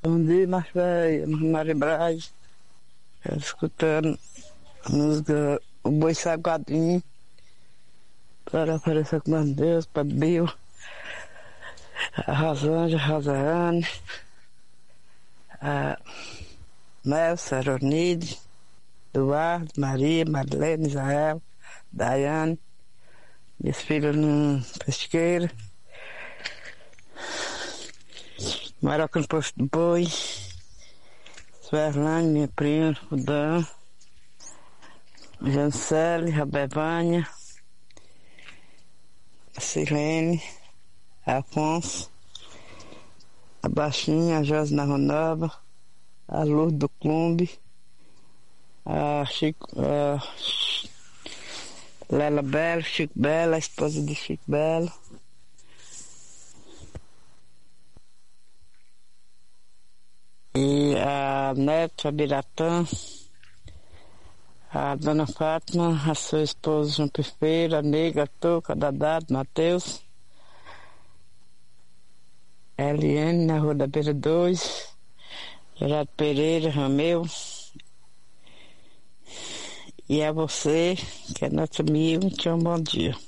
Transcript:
Bom dia, Maria Braz. Escutando a música O Boi Salgadinho. Para aparecer com meu Deus, para Bill, a Rosângela, a Rosane, a Nelson, a Ronide, Eduardo, Maria, Madeleine, Israel, Daiane, minhas filhas no Pesqueira, Maroca no Posto do Boi, Sverlane, minha prima, o Dan, Jancele, a Bevânia, a Silene, a Afonso, a Baixinha, a Josi na Rua Nova, a Luz do Clube, a Lela Belo, Chico Belo, a esposa de Chico Belo. E a Neto, a Biratã, a Dona Fátima, a sua esposa João Perfeira, a Nega, a Toca, a Dadado, Matheus, a Eliane, na Rua da Beira 2, Gerardo Pereira, Rameu, e a você, que é nosso amigo, que é um bom dia.